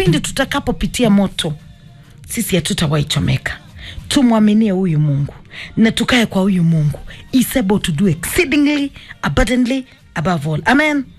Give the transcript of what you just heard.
pindi tutakapopitia moto, sisi hatutawaichomeka. Tumwaminie huyu Mungu na tukae kwa huyu Mungu. Is able to do exceedingly abundantly above all. Amen.